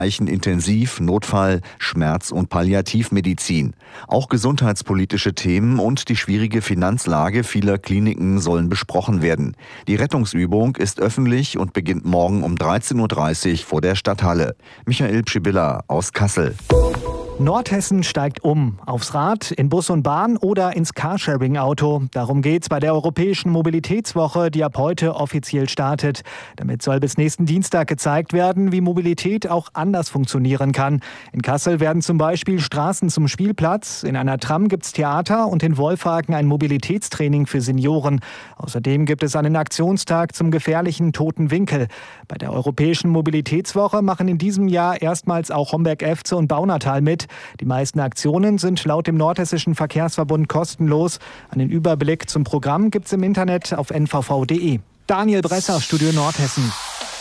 Intensiv-, Notfall-, Schmerz- und Palliativmedizin. Auch gesundheitspolitische Themen und die schwierige Finanzlage vieler Kliniken sollen besprochen werden. Die Rettungsübung ist öffentlich und beginnt morgen um 13.30 Uhr vor der Stadthalle. Michael Pschibilla aus Kassel. Nordhessen steigt um. Aufs Rad, in Bus und Bahn oder ins Carsharing-Auto. Darum geht's bei der Europäischen Mobilitätswoche, die ab heute offiziell startet. Damit soll bis nächsten Dienstag gezeigt werden, wie Mobilität auch anders funktionieren kann. In Kassel werden zum Beispiel Straßen zum Spielplatz, in einer Tram gibt's Theater und in Wolfhagen ein Mobilitätstraining für Senioren. Außerdem gibt es einen Aktionstag zum gefährlichen toten Winkel. Bei der Europäischen Mobilitätswoche machen in diesem Jahr erstmals auch Homberg-Efze und Baunatal mit. Die meisten Aktionen sind laut dem Nordhessischen Verkehrsverbund kostenlos. Einen Überblick zum Programm gibt's im Internet auf nvv.de. Daniel Bresser, Studio Nordhessen.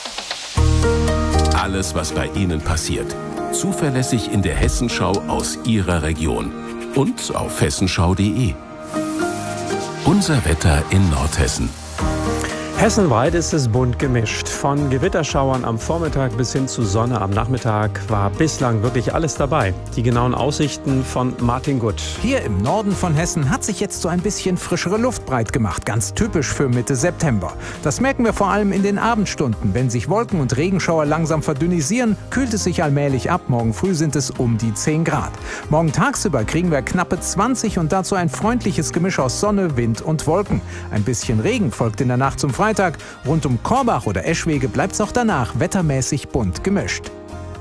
Alles, was bei Ihnen passiert. Zuverlässig in der Hessenschau aus Ihrer Region. Und auf hessenschau.de. Unser Wetter in Nordhessen. Hessenweit ist es bunt gemischt. Von Gewitterschauern am Vormittag bis hin zu Sonne am Nachmittag war bislang wirklich alles dabei. Die genauen Aussichten von Martin Gutt. Hier im Norden von Hessen hat sich jetzt so ein bisschen frischere Luft breit gemacht. Ganz typisch für Mitte September. Das merken wir vor allem in den Abendstunden. Wenn sich Wolken- und Regenschauer langsam verdünnisieren, kühlt es sich allmählich ab. Morgen früh sind es um die 10 Grad. Morgen tagsüber kriegen wir knappe 20 und dazu ein freundliches Gemisch aus Sonne, Wind und Wolken. Ein bisschen Regen folgt in der Nacht zum Freitag. Rund um Korbach oder Eschwege bleibt es auch danach wettermäßig bunt gemischt.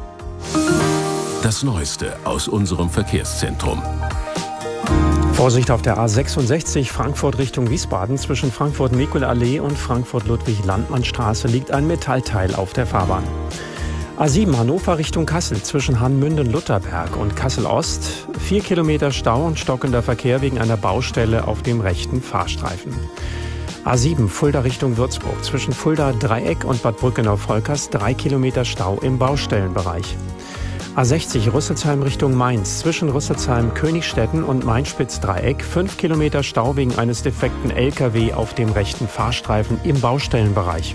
Das Neueste aus unserem Verkehrszentrum. Vorsicht auf der A66 Frankfurt Richtung Wiesbaden. Zwischen Frankfurt-Mekulallee und Frankfurt-Ludwig-Landmann-Straße liegt ein Metallteil auf der Fahrbahn. A7 Hannover Richtung Kassel zwischen Hanmünden-Lutterberg und Kassel-Ost. 4 Kilometer Stau und stockender Verkehr wegen einer Baustelle auf dem rechten Fahrstreifen. A7 Fulda Richtung Würzburg. Zwischen Fulda Dreieck und Bad Brückenau-Volkers 3 Kilometer Stau im Baustellenbereich. A60 Rüsselsheim Richtung Mainz. Zwischen Rüsselsheim, Königstetten und Mainz-Spitz-Dreieck 5 Kilometer Stau wegen eines defekten LKW auf dem rechten Fahrstreifen im Baustellenbereich.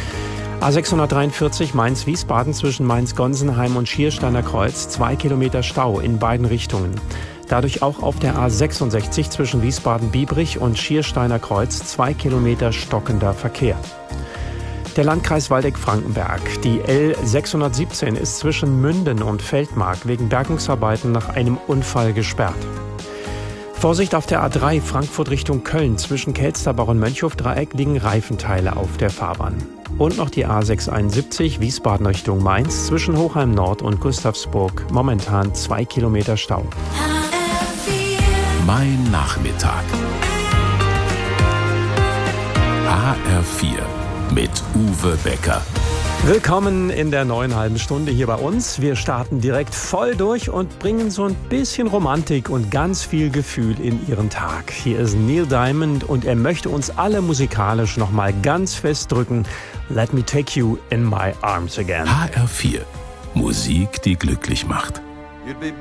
A643 Mainz-Wiesbaden zwischen Mainz-Gonsenheim und Schiersteiner Kreuz 2 Kilometer Stau in beiden Richtungen. Dadurch auch auf der A66 zwischen Wiesbaden-Biebrich und Schiersteiner Kreuz 2 Kilometer stockender Verkehr. Der Landkreis Waldeck-Frankenberg. Die L617 ist zwischen Münden und Feldmark wegen Bergungsarbeiten nach einem Unfall gesperrt. Vorsicht auf der A3 Frankfurt Richtung Köln. Zwischen Kelsterbach und Mönchhof-Dreieck liegen Reifenteile auf der Fahrbahn. Und noch die A671 Wiesbaden Richtung Mainz. Zwischen Hochheim Nord und Gustavsburg momentan 2 Kilometer Stau. Mein Nachmittag. HR4 mit Uwe Becker. Willkommen in der neuen halben Stunde hier bei uns. Wir starten direkt voll durch und bringen so ein bisschen Romantik und ganz viel Gefühl in Ihren Tag. Hier ist Neil Diamond und er möchte uns alle musikalisch noch mal ganz fest drücken. Let me take you in my arms again. HR4. Musik, die glücklich macht. You'd be